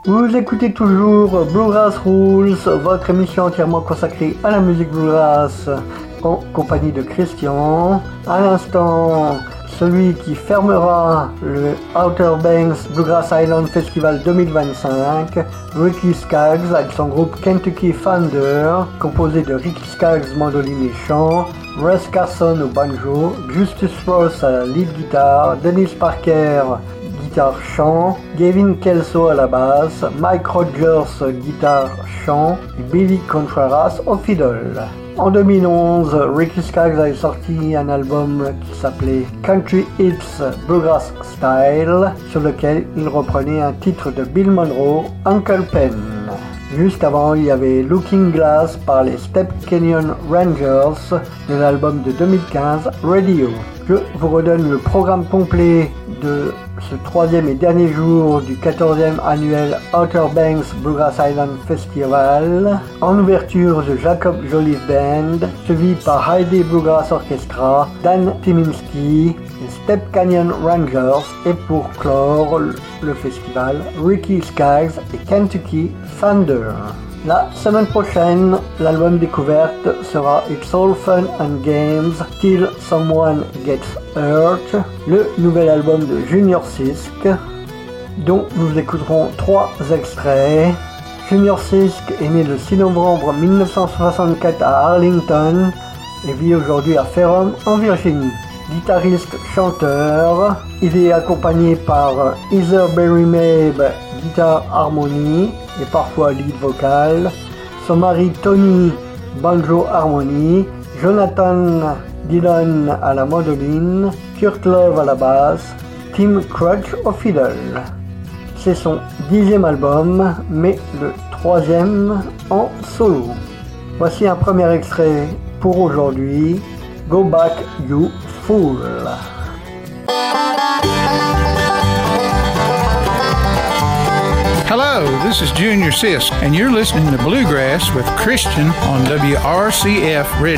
Vous écoutez toujours Bluegrass Rules, votre émission entièrement consacrée à la musique bluegrass en compagnie de Christian. À l'instant, celui qui fermera le Outer Banks Bluegrass Island Festival 2025, Ricky Skaggs avec son groupe Kentucky Thunder, composé de Ricky Skaggs mandoline et chant, Russ Carson au banjo, Justus Ross à la lead guitare, Dennis Parker guitare chant, Gavin Kelso à la basse, Mike Rogers guitare chant et Billy Contreras au fiddle. En 2011, Ricky Skaggs a sorti un album qui s'appelait Country Hits Bluegrass Style, sur lequel il reprenait un titre de Bill Monroe, Uncle Pen. Juste avant, il y avait Looking Glass par les Step Canyon Rangers de l'album de 2015, Radio. Je vous redonne le programme complet de ce troisième et dernier jour du 14e annuel Outer Banks Bluegrass Island Festival. En ouverture, The Jacob Joliffe Band, suivi par Heidi Bluegrass Orchestra, Dan Tyminski, les Step Canyon Rangers et pour clore le festival, Ricky Skaggs et Kentucky Thunder. La semaine prochaine, l'album découverte sera It's All Fun and Games Till Someone Gets Hurt, le nouvel album de Junior Sisk, dont nous écouterons 3 extraits. Junior Sisk est né le 6 novembre 1964 à Arlington et vit aujourd'hui à Ferrum en Virginie. Guitariste-chanteur, il est accompagné par Heather Berry Mabe, guitare harmonie et parfois lead vocal, son mari Tony, banjo harmonie, Jonathan Dillon à la mandoline, Kurt Love à la basse, Tim Crutch au fiddle. C'est son 10e album, mais le 3e en solo. Voici un premier extrait pour aujourd'hui, Go Back You Fool. Hello, this is Junior Sisk, and you're listening to Bluegrass with Christian on WRCF Radio.